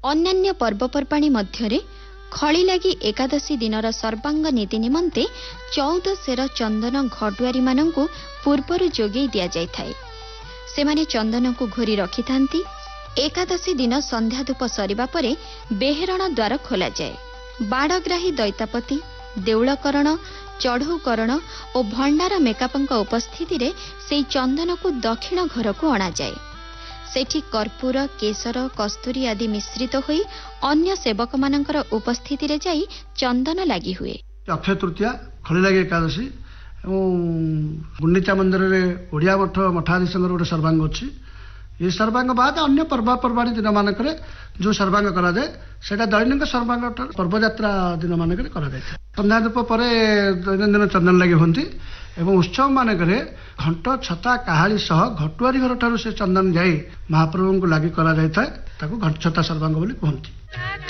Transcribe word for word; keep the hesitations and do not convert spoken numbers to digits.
अन्यान्य पर्वपर्वाणी मध्यरे खली लगी एकादशी दिनर सर्वांग नीति निमंते चौदह सेर चंदन घटुआरी मानंकु पूर्वरु जोगई दिया जाय थाए। सेमाने चंदन को घोरी रखि थांती। एकादशी दिन संध्या धूप सरिबा परे बेहरण द्वार खोला जाए। बाड़ग्राही दैतापति देउलकरण चढ़ौकरण और भंडार मेकापंक उपस्थिति रे से चंदन को दक्षिण घर को अणा जाए। सेठी कर्पूर केसर कस्तूरी आदि मिश्रित होई अन्य सेवक मानकर उपस्थिति रे जाई चंदन लागी हुए। अक्षय तृतीया खली लगी एकादशी गुंडीचा मंदिर रे ओडिया मठ मठाधीशंकर गोटे सर्वांग अच्छी। ये सर्वांग बाद अन्य पर्वपर्वाणी दिन मानक जो सर्वांग करा जाए सेटा दैनिक सर्वांग पर्वयात्रा दिन मानक करा जाए। संध्या धूप पर दैनंदिन चंदन लगी होती एवं उत्सव मानक घंट छता काहाली सह घटुआरी घर ठारू से चंदन जाई महाप्रभु को लगी करा जाए ताकू घंट छता सर्वांग बोली कहती।